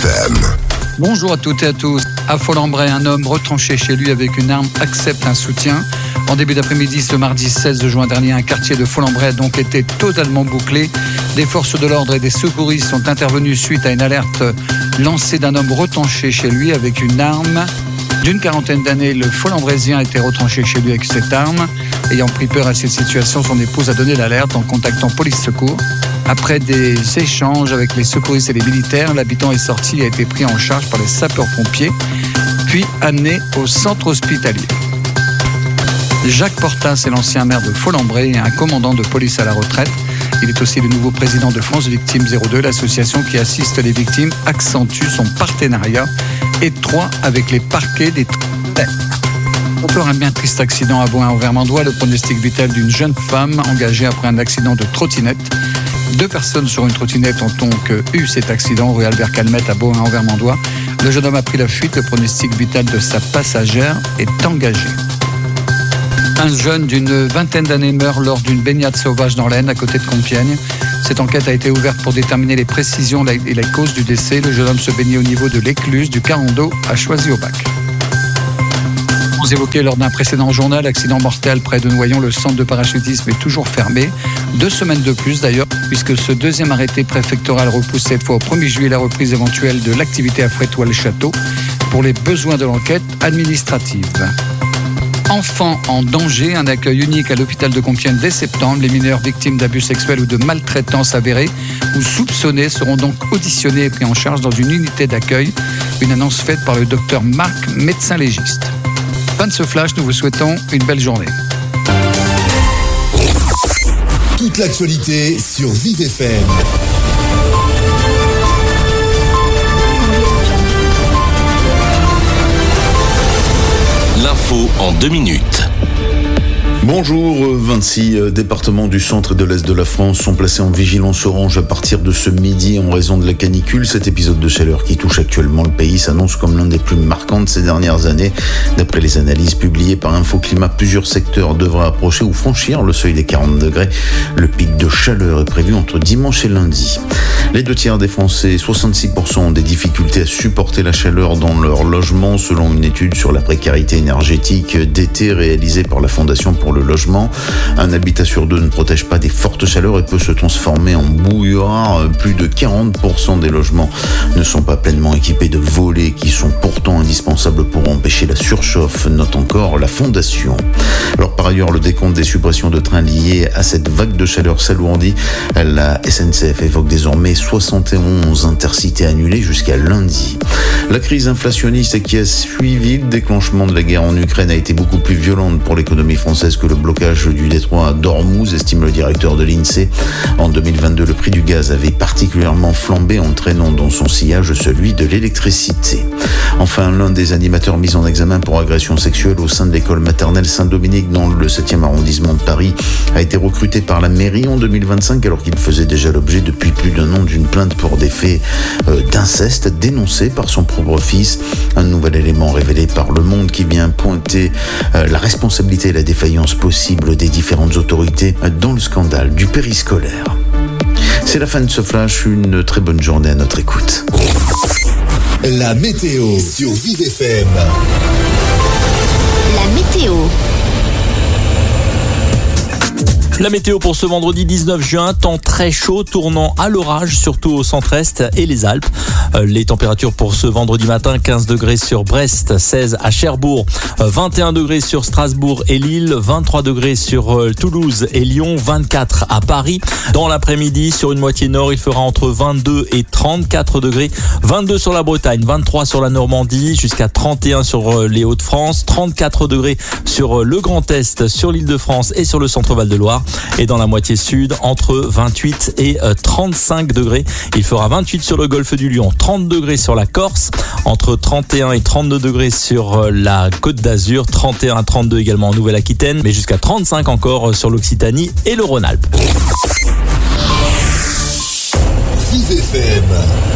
FM. Bonjour à toutes et à tous. À Follembray, un homme retranché chez lui avec une arme accepte un soutien. En début d'après-midi, ce mardi 16 juin dernier, un quartier de Follembray a donc été totalement bouclé. Des forces de l'ordre et des secouristes sont intervenus suite à une alerte lancée d'un homme retranché chez lui avec une arme. D'une quarantaine d'années, le Follembraisien a été retranché chez lui avec cette arme. Ayant pris peur à cette situation, son épouse a donné l'alerte en contactant police secours. Après des échanges avec les secouristes et les militaires, l'habitant est sorti et a été pris en charge par les sapeurs-pompiers, puis amené au centre hospitalier. Jacques Portas est l'ancien maire de Follembray et un commandant de police à la retraite. Il est aussi le nouveau président de France Victimes 02, l'association qui assiste les victimes accentue son partenariat étroit avec les parquets des tribunaux. Encore un bien triste accident à Bohain-en-Vermandois, le pronostic vital d'une jeune femme engagée après un accident de trottinette. 2 personnes sur une trottinette ont donc eu cet accident rue Albert Calmette à Bohain-en-Vermandois. Le jeune homme a pris la fuite, le pronostic vital de sa passagère est engagé. Un jeune d'une vingtaine d'années meurt lors d'une baignade sauvage dans l'Aisne, à côté de Compiègne. Cette enquête a été ouverte pour déterminer les précisions et les causes du décès. Le jeune homme se baignait au niveau de l'écluse du Carando à Choisy-au-Bac. Vous évoquez lors d'un précédent journal, accident mortel près de Noyon, le centre de parachutisme est toujours fermé. 2 semaines de plus d'ailleurs, puisque ce deuxième arrêté préfectoral repousse cette fois au 1er juillet la reprise éventuelle de l'activité à Frétois-le-Château pour les besoins de l'enquête administrative. Enfants en danger, un accueil unique à l'hôpital de Compiègne dès septembre. Les mineurs victimes d'abus sexuels ou de maltraitance avérés ou soupçonnés seront donc auditionnés et pris en charge dans une unité d'accueil. Une annonce faite par le docteur Marc, médecin légiste. Fin de ce flash, nous vous souhaitons une belle journée. Toute l'actualité sur Vive FM. L'info en 2 minutes. Bonjour, 26 départements du centre et de l'est de la France sont placés en vigilance orange à partir de ce midi en raison de la canicule. Cet épisode de chaleur qui touche actuellement le pays s'annonce comme l'un des plus marquants de ces dernières années. D'après les analyses publiées par Infoclimat, plusieurs secteurs devraient approcher ou franchir le seuil des 40 degrés. Le pic de chaleur est prévu entre dimanche et lundi. Les 2 tiers des Français, 66%, ont des difficultés à supporter la chaleur dans leur logement, selon une étude sur la précarité énergétique d'été réalisée par la Fondation pour le logement. Un habitat sur 2 ne protège pas des fortes chaleurs et peut se transformer en bouilloire. Plus de 40% des logements ne sont pas pleinement équipés de volets qui sont pourtant indispensables pour empêcher la surchauffe, note encore la Fondation. Alors par ailleurs, le décompte des suppressions de trains liées à cette vague de chaleur s'alourdit. La SNCF évoque désormais 71 intercités annulés jusqu'à lundi. La crise inflationniste qui a suivi le déclenchement de la guerre en Ukraine a été beaucoup plus violente pour l'économie française que le blocage du détroit d'Ormuz, estime le directeur de l'INSEE. En 2022, le prix du gaz avait particulièrement flambé, entraînant dans son sillage celui de l'électricité. Enfin, l'un des animateurs mis en examen pour agression sexuelle au sein de l'école maternelle Saint-Dominique dans le 7e arrondissement de Paris a été recruté par la mairie en 2025 alors qu'il faisait déjà l'objet depuis plus d'un an d'une plainte pour des faits d'inceste dénoncés par son propre fils. Un nouvel élément révélé par Le Monde qui vient pointer la responsabilité et la défaillance possible des différentes autorités dans le scandale du périscolaire. C'est la fin de ce flash, une très bonne journée à notre écoute. La météo sur Vive FM. La météo. La météo pour ce vendredi 19 juin, temps très chaud tournant à l'orage, surtout au centre-est et les Alpes. Les températures pour ce vendredi matin, 15 degrés sur Brest, 16 à Cherbourg, 21 degrés sur Strasbourg et Lille, 23 degrés sur Toulouse et Lyon, 24 à Paris. Dans l'après-midi, sur une moitié nord, il fera entre 22 et 34 degrés, 22 sur la Bretagne, 23 sur la Normandie, jusqu'à 31 sur les Hauts-de-France, 34 degrés sur le Grand Est, sur l'Île-de-France et sur le centre Val-de-Loire. Et dans la moitié sud, entre 28 et 35 degrés. Il fera 28 sur le golfe du Lion, 30 degrés sur la Corse, entre 31 et 32 degrés sur la Côte d'Azur, 31 à 32 également en Nouvelle-Aquitaine, mais jusqu'à 35 encore sur l'Occitanie et le Rhône-Alpes. Vive FM.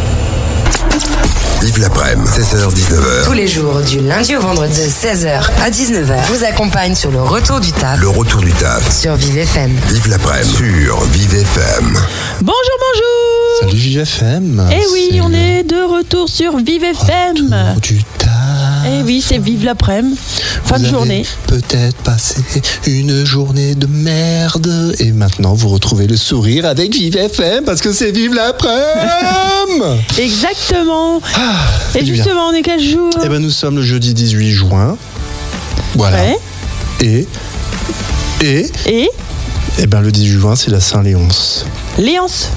Vive l'après-midi, 16h-19h. Tous les jours, du lundi au vendredi, de 16h à 19h, vous accompagne sur le retour du taf. Le retour du taf. Sur Vive FM. Vive l'après-midi sur Vive FM. Bonjour. Salut JS. FM. Eh oui, on est de retour sur Vive FM. Retour du tard. Eh oui, c'est Vive l'après-midi. Fin de journée. Peut-être passé une journée de merde. Et maintenant, vous retrouvez le sourire avec Vive FM parce que c'est Vive l'après-midi. Exactement. Et du justement, on est quel jour? Eh ben, nous sommes le jeudi 18 juin. Voilà. Ouais. Et eh ben, le 18 juin, c'est la Saint-Léonce. Léonce.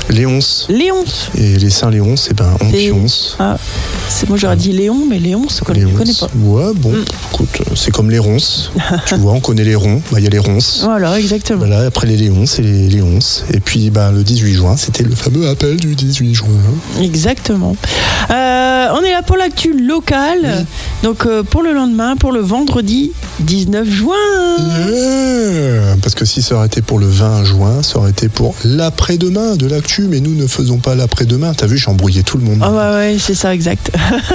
Et les Saint-Léonce, eh ben, on pionce. Ah, moi j'aurais dit Léon, mais Léonce, je ne connais pas. Ouais, bon, écoute, c'est comme les ronces. Tu vois, on connaît les ronds, il y a les ronces. Voilà, exactement. Voilà, après les Léonces et les Léonces. Et puis, le 18 juin, c'était le fameux appel du 18 juin. Exactement. On est là pour l'actu locale. Oui. Donc, pour le lendemain, pour le vendredi 19 juin. Yeah. Parce que si ça aurait été pour le 20 juin, ça aurait été pour l'après-demain de l'actu. Mais nous ne faisons pas l'après-demain. T'as vu, j'ai embrouillé tout le monde. Ah ouais, c'est ça, exact.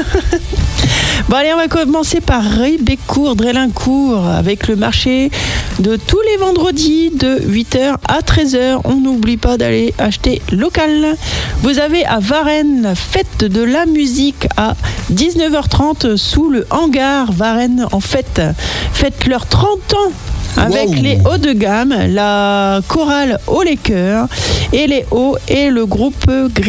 Bon, allez, on va commencer par Ribécourt, Drélincourt, avec le marché de tous les vendredis de 8h à 13h. On n'oublie pas d'aller acheter local. Vous avez à Varennes la fête de la musique à 19h30 sous le hangar Varennes en fête. Faites leurs 30 ans avec les hauts de gamme, la chorale Haut les Cœurs et les hauts et le groupe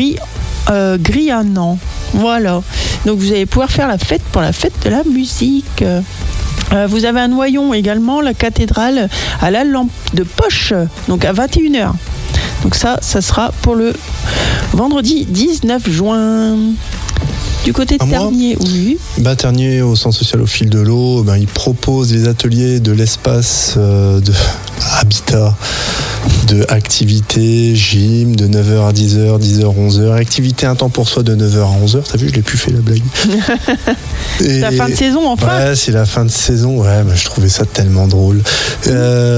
Grianan. Voilà. Donc vous allez pouvoir faire la fête pour la fête de la musique. Vous avez à Noyon également la cathédrale à la lampe de poche, donc à 21h. Donc ça sera pour le vendredi 19 juin. Du côté de Tergnier, oui. Tergnier, au centre social au fil de l'eau, il propose des ateliers de l'espace de habitat, de activités, gym, de 9h à 10h, 10h, 11h, activité un temps pour soi de 9h à 11h. T'as vu, je l'ai plus fait la blague. C'est la fin de saison, enfin. Ouais, c'est la fin de saison. Ouais, je trouvais ça tellement drôle. Et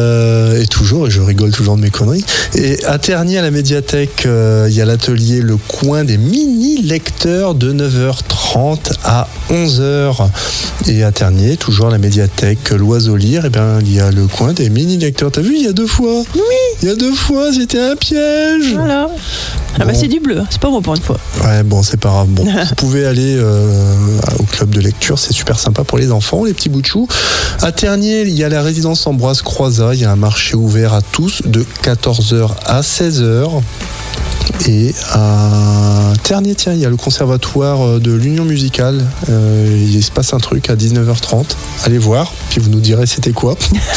je rigole toujours de mes conneries. Et à Tergnier, à la médiathèque, il y a l'atelier Le Coin des mini-lecteurs de 9h30 à 11h. Et à Tergnier, toujours à la médiathèque L'Oiseau Lire, il y a Le Coin des mini-lecteurs. T'as vu, il y a 2 fois. Oui. Il y a 2 fois, c'était un piège. Voilà. C'est du bleu, c'est pas moi pour une fois. Ouais, c'est pas grave. Bon, vous pouvez aller au club de lecture, c'est super sympa pour les enfants, les petits bouts de chou. À Tergnier, il y a la résidence Ambroise Croizat, il y a un marché ouvert à tous de 14h à 16h. Et à Tergnier, il y a le conservatoire de l'Union musicale. Il se passe un truc à 19h30. Allez voir, puis vous nous direz c'était quoi.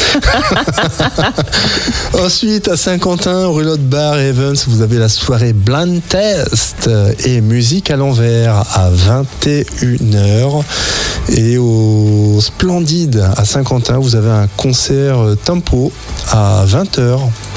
Ensuite, à Saint-Quentin, rue Lot-Bar et Evans, vous avez la soirée Blind Test et musique à l'envers à 21h. Et au Splendide à Saint-Quentin, vous avez un concert tempo à 20h.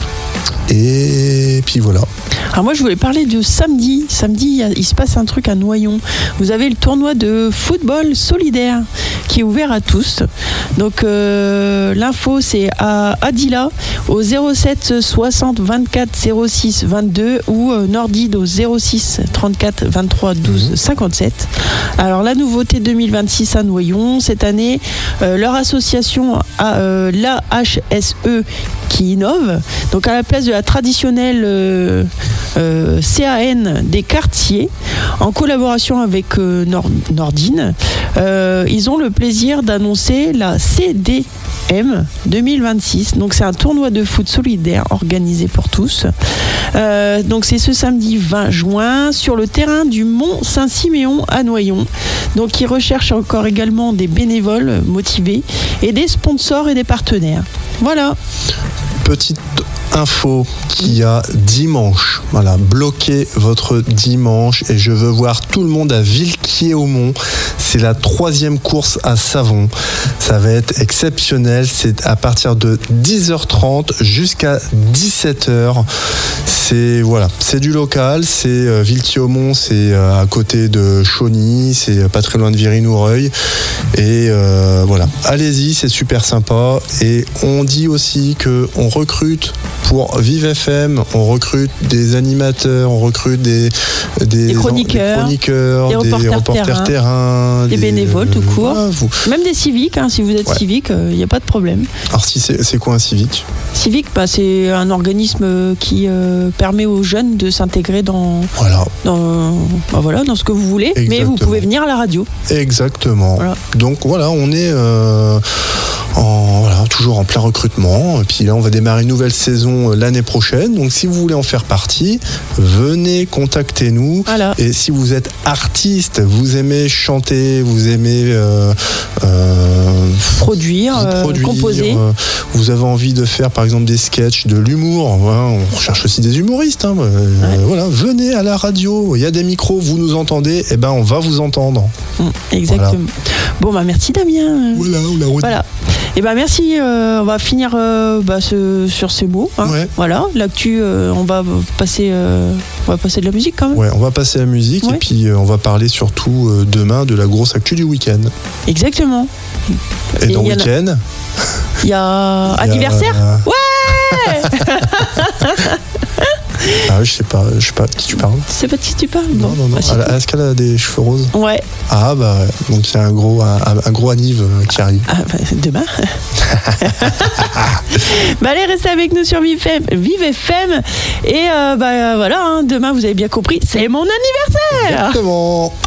Et puis voilà. Alors moi je voulais parler de samedi. Samedi, il se passe un truc à Noyon. Vous avez le tournoi de football solidaire qui est ouvert à tous. Donc l'info c'est à Adila au 07 60 24 06 22 ou Nordide au 06 34 23 12 57. Alors la nouveauté 2026 à Noyon, cette année, leur association l'AHSE qui innove. Donc à la place de la traditionnelle CAN des quartiers, en collaboration avec Nordine, ils ont le plaisir d'annoncer la CDM 2026. Donc c'est un tournoi de foot solidaire organisé pour tous. Donc c'est ce samedi 20 juin sur le terrain du Mont Saint-Siméon à Noyon. Donc ils recherchent encore également des bénévoles motivés et des sponsors et des partenaires. Voilà. Petite info qu'il y a dimanche. Voilà, bloquez votre dimanche et je veux voir tout le monde à Villequier-Aumont. C'est la 3e course à savon. Ça va être exceptionnel. C'est à partir de 10h30 jusqu'à 17h. C'est du local. C'est Villequier-Aumont, c'est à côté de Chauny, c'est pas très loin de Viry-Noureuil. Et voilà, allez-y, c'est super sympa. Et on dit aussi qu'on recrute pour Vive FM, on recrute des animateurs, on recrute des chroniqueurs, des reporters terrain, des bénévoles tout court. Voilà, même des civiques, si vous êtes civique, il n'y a pas de problème. Alors c'est quoi un civique ? Civique, c'est un organisme qui permet aux jeunes de s'intégrer dans ce que vous voulez, exactement. Mais vous pouvez venir à la radio. Exactement. Voilà. Donc voilà, on est toujours en plein recrutement. Et puis là, on va démarrer une nouvelle saison l'année prochaine. Donc si vous voulez en faire partie, venez, contactez-nous. Voilà. Et si vous êtes artiste, vous aimez chanter, vous aimez produire, composer, vous avez envie de faire par exemple des sketchs, de l'humour, on recherche aussi des humoristes. Venez à la radio, il y a des micros, vous nous entendez, on va vous entendre. Exactement. Voilà. Bon, merci Damien. Voilà. Merci. On va finir sur ces mots. Ouais. Voilà, l'actu, on va passer de la musique quand même. Ouais, on va passer à la musique et puis on va parler surtout demain de la grosse actu du week-end. Exactement. Et dans le week-end, il y a anniversaire. Ouais. Je sais pas de qui tu parles. C'est pas de qui tu parles. Non. Est-ce qu'elle a des cheveux roses ? Ouais. Donc il y a un gros anniv qui arrive. Demain. Allez, restez avec nous sur Vive FM. Et demain, vous avez bien compris, c'est mon anniversaire. Exactement.